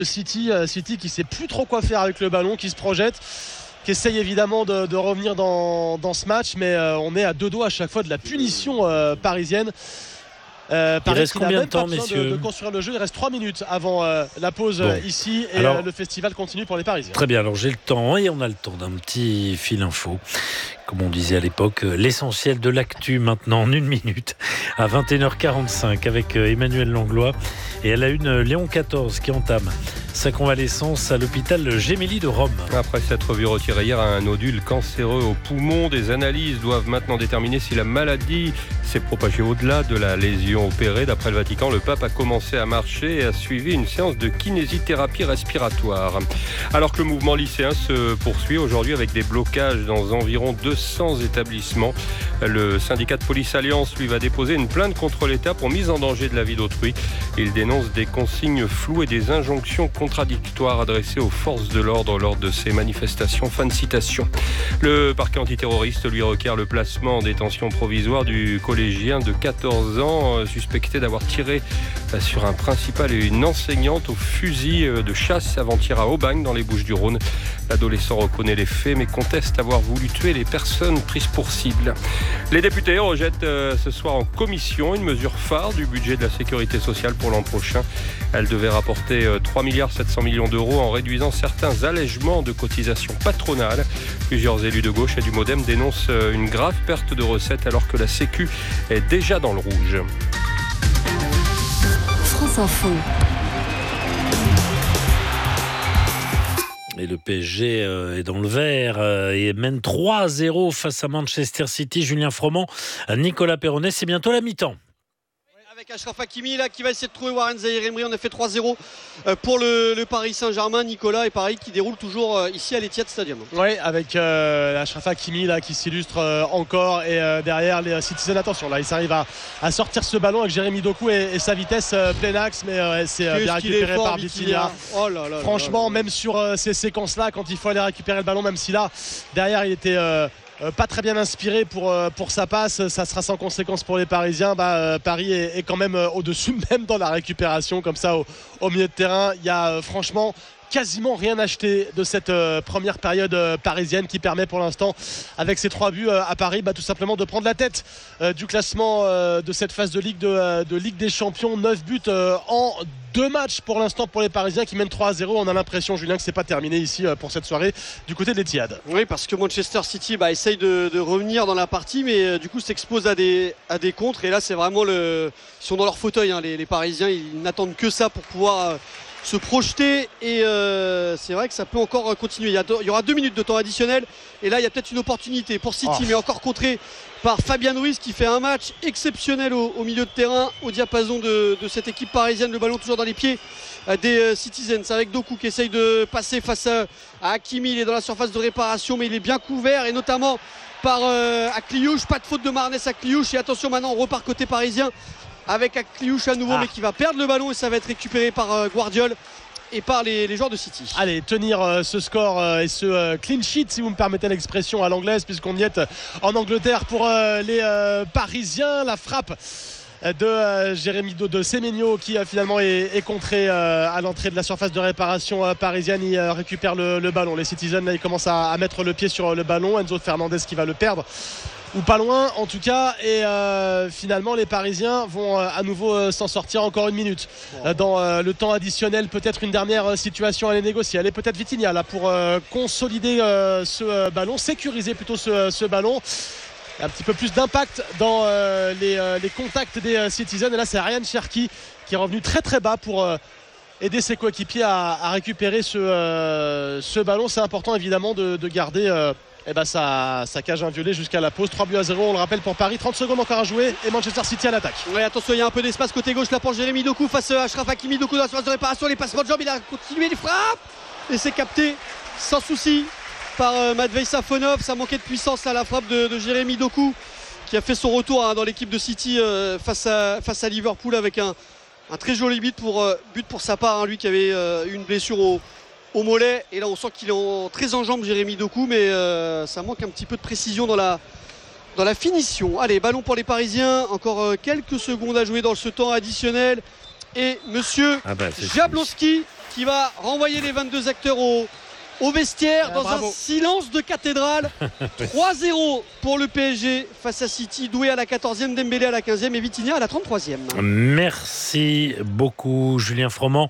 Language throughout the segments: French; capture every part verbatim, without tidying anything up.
City, euh, City qui sait plus trop quoi faire avec le ballon, qui se projette, qui essaye évidemment de, de revenir dans, dans ce match, mais euh, on est à deux doigts à chaque fois de la punition euh, parisienne. Euh, il reste combien de temps, messieurs de, de construire le jeu. Il reste trois minutes avant euh, la pause bon. euh, ici et alors, euh, le festival continue pour les Parisiens. Très bien, alors j'ai le temps et on a le temps d'un petit fil info. Comme on disait à l'époque, l'essentiel de l'actu maintenant en une minute à vingt et une heures quarante-cinq avec Emmanuel Langlois. Et à la une, Léon quatorze qui entame sa convalescence à l'hôpital Gemelli de Rome. Après s'être vu retirer hier un nodule cancéreux au poumon, des analyses doivent maintenant déterminer si la maladie s'est propagée au-delà de la lésion opérée. D'après le Vatican, le pape a commencé à marcher et a suivi une séance de kinésithérapie respiratoire. Alors que le mouvement lycéen se poursuit aujourd'hui avec des blocages dans environ deux cents établissements, le syndicat de police Alliance lui va déposer une plainte contre l'État pour mise en danger de la vie d'autrui. Il dénonce des consignes floues et des injonctions contradictoires adressées aux forces de l'ordre lors de ces manifestations. Fin de citation. Le parquet antiterroriste lui requiert le placement en détention provisoire du collégien de quatorze ans suspecté d'avoir tiré sur un principal et une enseignante au fusil de chasse avant-hier à Aubagne dans les Bouches-du-Rhône. L'adolescent reconnaît les faits mais conteste avoir voulu tuer les personnes prises pour cible. Les députés rejettent ce soir en commission une mesure phare du budget de la sécurité sociale pour l'an prochain. Elle devait rapporter trois milliards sept cents millions d'euros en réduisant certains allègements de cotisations patronales. Plusieurs élus de gauche et du Modem dénoncent une grave perte de recettes alors que la Sécu est déjà dans le rouge. France Info. Et le P S G est dans le vert et mène trois à zéro face à Manchester City. Julien Froment, Nicolas Perronnet, c'est bientôt la mi-temps. Avec Achraf Hakimi là, qui va essayer de trouver Warren Zaïre-Emery. On a fait trois zéro pour le, le Paris Saint-Germain. Nicolas et Paris qui déroule toujours ici à l'Etihad Stadium. Oui, avec euh, Achraf Hakimi là, qui s'illustre euh, encore. Et euh, derrière les Citizens, attention, là, ils arrivent à, à sortir ce ballon avec Jérémy Doku et, et sa vitesse euh, plein axe. Mais euh, c'est euh, bien récupéré fort, par Vitinha. Oh là là, Franchement, là là. même sur euh, ces séquences-là, quand il faut aller récupérer le ballon, même si là, derrière, il était... Euh, Euh, pas très bien inspiré pour, euh, pour sa passe, ça sera sans conséquence pour les Parisiens. Bah, euh, Paris est, est quand même euh, au-dessus, même dans la récupération, comme ça au, au milieu de terrain. Il y a euh, franchement quasiment rien acheté de cette euh, première période euh, parisienne qui permet pour l'instant, avec ces trois buts euh, à Paris, bah, tout simplement de prendre la tête euh, du classement euh, de cette phase de Ligue, de, euh, de Ligue des Champions. neuf buts euh, en deux matchs pour l'instant pour les Parisiens qui mènent trois à zéro. On a l'impression, Julien, que c'est pas terminé ici euh, pour cette soirée du côté de l'Etihad. Oui, parce que Manchester City bah, essaye de, de revenir dans la partie, mais euh, du coup s'expose à des, à des contres. Et là, c'est vraiment le... Ils sont dans leur fauteuil, hein, les, les Parisiens. Ils n'attendent que ça pour pouvoir... Euh, se projeter et euh, c'est vrai que ça peut encore continuer. Il y, a deux, il y aura deux minutes de temps additionnel et là il y a peut-être une opportunité pour City, oh. mais encore contré par Fabian Ruiz qui fait un match exceptionnel au, au milieu de terrain, au diapason de, de cette équipe parisienne. Le ballon toujours dans les pieds des euh, Citizens avec Doku qui essaye de passer face à, à Hakimi. Il est dans la surface de réparation mais il est bien couvert et notamment par euh, Akliouche. Pas de faute de Marnès Akliouche et attention maintenant on repart côté parisien avec Akliouche à nouveau ah. mais qui va perdre le ballon et ça va être récupéré par euh, Guardiol et par les, les joueurs de City. Allez, tenir euh, ce score euh, et ce euh, clean sheet, si vous me permettez l'expression à l'anglaise, puisqu'on y est euh, en Angleterre pour euh, les euh, Parisiens. La frappe de euh, Jérémy Do, de Semenyo qui euh, finalement est, est contré euh, à l'entrée de la surface de réparation euh, parisienne. Il euh, récupère le, le ballon. Les Citizens là, ils commencent à, à mettre le pied sur le ballon. Enzo Fernandez qui va le perdre, ou pas loin en tout cas, et euh, finalement les Parisiens vont euh, à nouveau euh, s'en sortir. Encore une minute euh, dans euh, le temps additionnel, peut-être une dernière euh, situation à les négocier. Elle est peut-être Vitinha là pour euh, consolider euh, ce euh, ballon, sécuriser plutôt ce, ce ballon. Un petit peu plus d'impact dans euh, les, euh, les contacts des euh, Citizens. Et là c'est Ryan Cherki qui est revenu très très bas pour euh, aider ses coéquipiers à, à récupérer ce, euh, ce ballon. C'est important évidemment de, de garder euh, eh ben, sa, sa cage inviolée jusqu'à la pause. Trois buts à zéro, on le rappelle pour Paris. trente secondes encore à jouer et Manchester City à l'attaque. Ouais, attention, il y a un peu d'espace côté gauche là pour Jérémy Doku face à Achraf Hakimi. Doku dans la surface de réparation, les passements de jambes, il a continué les frappes et c'est capté sans souci par euh, Matvei Safonov. Ça manquait de puissance là, la frappe de, de Jérémy Doku qui a fait son retour hein, dans l'équipe de City euh, face, à, face à Liverpool avec un, un très joli but pour, euh, but pour sa part, hein, lui qui avait euh, eu une blessure au, au mollet. Et là on sent qu'il est en, très en jambes Jérémy Doku, mais euh, ça manque un petit peu de précision dans la, dans la finition. Allez, ballon pour les Parisiens, encore euh, quelques secondes à jouer dans ce temps additionnel. Et monsieur ah bah, Jablonski qui va renvoyer les vingt-deux acteurs au, au vestiaire Ah, dans bravo. un silence de cathédrale. trois zéro pour le P S G face à City. Doué à la quatorzième, Dembélé à la quinzième et Vitinha à la trente-troisième. Merci beaucoup Julien Froment.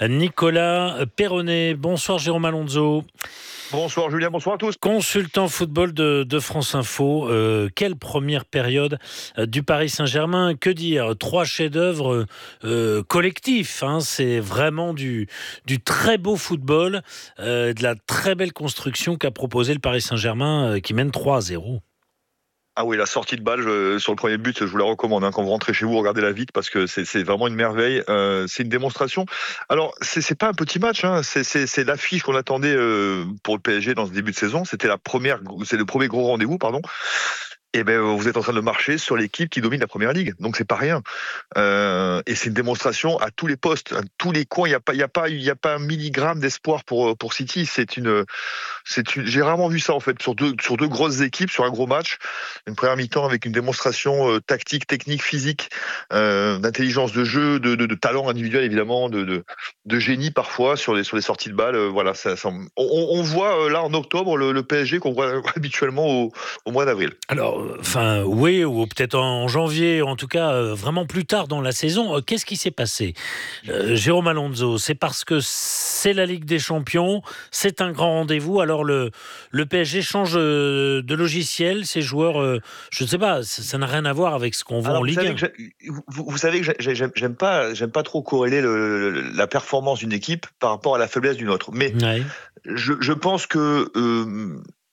Nicolas Perronnet. Bonsoir Jérôme Alonso. Bonsoir Julien, bonsoir à tous. Consultant football de, de France Info, euh, quelle première période euh, du Paris Saint-Germain, que dire, trois chefs-d'œuvre euh, collectifs, hein, c'est vraiment du, du très beau football, euh, de la très belle construction qu'a proposé le Paris Saint-Germain euh, qui mène trois à zéro. Ah oui, la sortie de balle je, sur le premier but, je vous la recommande. Hein, quand vous rentrez chez vous, regardez-la vite parce que c'est, c'est vraiment une merveille. Euh, c'est une démonstration. Alors, c'est, c'est pas un petit match. Hein, c'est, c'est, c'est l'affiche qu'on attendait euh, pour le P S G dans ce début de saison. C'était la première, c'est le premier gros rendez-vous, pardon. Et ben vous êtes en train de marcher sur l'équipe qui domine la première ligue, donc c'est pas rien. Euh, et c'est une démonstration à tous les postes, à tous les coins. Il y a pas, il y a pas, il y a pas un milligramme d'espoir pour pour City. C'est une, c'est une. J'ai rarement vu ça en fait sur deux sur deux grosses équipes sur un gros match. Une première mi-temps avec une démonstration euh, tactique, technique, physique, euh, d'intelligence de jeu, de, de, de talent individuel évidemment, de, de de génie parfois sur les sur les sorties de balles. Euh, voilà, ça, ça on, on voit euh, là en octobre le, le P S G qu'on voit habituellement au, au mois d'avril. Alors, enfin, oui, ou peut-être en janvier, en tout cas, euh, vraiment plus tard dans la saison. Euh, qu'est-ce qui s'est passé, euh, Jérôme Alonso? C'est parce que c'est la Ligue des Champions, c'est un grand rendez-vous, alors le, le P S G change euh, de logiciel, ses joueurs, euh, je ne sais pas, ça, ça n'a rien à voir avec ce qu'on voit Alors, en Ligue un. vous, vous savez que j'aime, j'aime pas, j'aime pas trop corréler le, le, la performance d'une équipe par rapport à la faiblesse d'une autre. Mais Ouais. je, je pense que euh,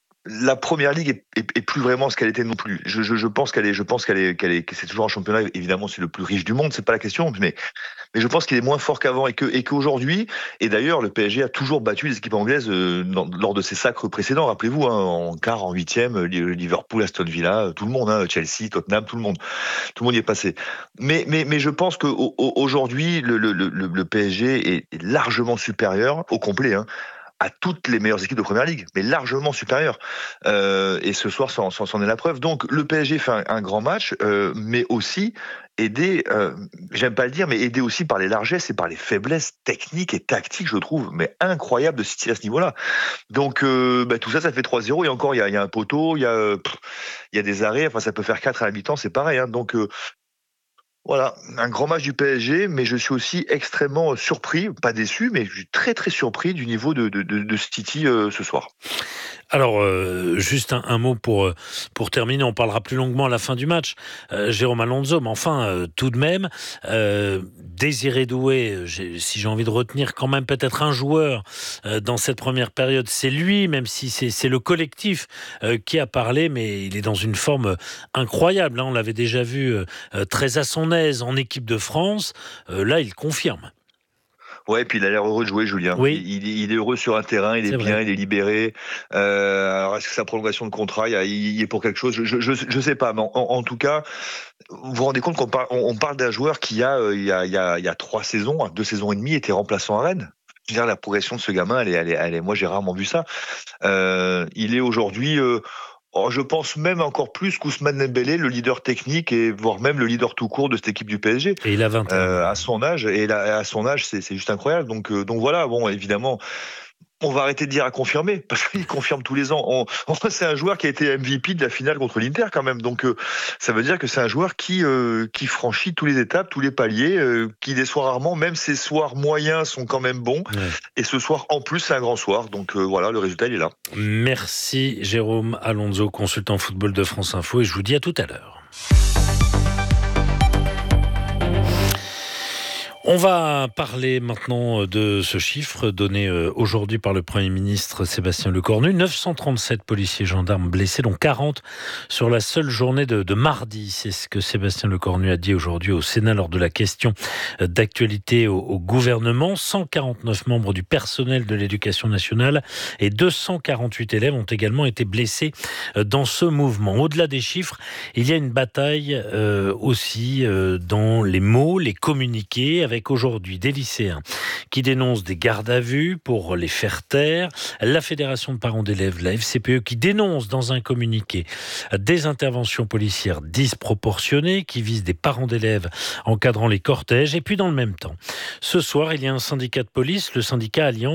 la première ligue est, est, est plus vraiment ce qu'elle était non plus. Je, je, je pense qu'elle est, je pense qu'elle est, qu'elle est, que c'est toujours un championnat. Évidemment, c'est le plus riche du monde, c'est pas la question. Mais, mais je pense qu'il est moins fort qu'avant et que, et qu'aujourd'hui. Et d'ailleurs, le P S G a toujours battu les équipes anglaises euh, dans, lors de ses sacres précédents. Rappelez-vous, hein, en quart, en huitième, Liverpool, Aston Villa, tout le monde, hein, Chelsea, Tottenham, tout le monde, tout le monde y est passé. Mais, mais, mais je pense qu'aujourd'hui, le, le, le, le P S G est, est largement supérieur au complet. Hein, à toutes les meilleures équipes de Première Ligue, mais largement supérieures. Euh, et ce soir, c'en, c'en est la preuve. Donc, le P S G fait un, un grand match, euh, mais aussi aidé, euh, j'aime pas le dire, mais aidé aussi par les largesses et par les faiblesses techniques et tactiques, je trouve, mais incroyables de City à ce niveau-là. Donc, euh, bah, tout ça, ça fait trois zéro. Et encore, il y a, y a un poteau, il y a, pff, y a des arrêts. Enfin, ça peut faire quatre à la mi-temps, c'est pareil. Hein. Donc, euh, voilà, un grand match du P S G, mais je suis aussi extrêmement surpris, pas déçu, mais je suis très très surpris du niveau de, de, de, de City euh, ce soir. Alors, euh, juste un, un mot pour, pour terminer, on parlera plus longuement à la fin du match, euh, Jérôme Alonso, mais enfin, euh, tout de même, euh, Désiré Doué, j'ai, si j'ai envie de retenir quand même peut-être un joueur euh, dans cette première période, c'est lui, même si c'est, c'est le collectif euh, qui a parlé, mais il est dans une forme incroyable, hein, on l'avait déjà vu euh, très à son aise en équipe de France, euh, là il confirme. Ouais, puis il a l'air heureux de jouer, Julien. Oui. Il, il, il est heureux sur un terrain, il est, C'est bien, vrai. il est libéré. Euh, alors, est-ce que sa prolongation de contrat, il, il est pour quelque chose? Je, je, je sais pas, mais en, en tout cas, vous vous rendez compte qu'on parle, on, on parle d'un joueur qui a, euh, il y a, il y a, il y a trois saisons, deux saisons et demie, était remplaçant à Rennes. Je veux dire, la progression de ce gamin, elle est, elle est, elle est moi, j'ai rarement vu ça. Euh, il est aujourd'hui. Euh, Oh, je pense même encore plus qu'Ousmane Dembélé, le leader technique et voire même le leader tout court de cette équipe du P S G. Et il a vingt et un euh, à son âge et là, à son âge, c'est, c'est juste incroyable. Donc, euh, donc voilà. Bon, évidemment, on va arrêter de dire à confirmer parce qu'il confirme tous les ans. On, on, c'est un joueur qui a été M V P de la finale contre l'Inter quand même. Donc, euh, ça veut dire que c'est un joueur qui euh, qui franchit tous les étapes, tous les paliers, euh, qui déçoit rarement. Même ses soirs moyens sont quand même bons. Ouais. Et ce soir, en plus, c'est un grand soir. Donc euh, voilà, le résultat il est là. Merci Jérôme Alonso, consultant football de France Info, et je vous dis à tout à l'heure. On va parler maintenant de ce chiffre donné aujourd'hui par le Premier ministre Sébastien Lecornu. neuf cent trente-sept policiers et gendarmes blessés, dont quarante sur la seule journée de, de mardi. C'est ce que Sébastien Lecornu a dit aujourd'hui au Sénat lors de la question d'actualité au, au gouvernement. cent quarante-neuf membres du personnel de l'éducation nationale et deux cent quarante-huit élèves ont également été blessés dans ce mouvement. Au-delà des chiffres, il y a une bataille euh, aussi euh, dans les mots, les communiqués, avec avec aujourd'hui des lycéens qui dénoncent des gardes à vue pour les faire taire, la Fédération de parents d'élèves, la F C P E, qui dénonce dans un communiqué des interventions policières disproportionnées qui visent des parents d'élèves encadrant les cortèges. Et puis dans le même temps, ce soir, il y a un syndicat de police, le syndicat Alliance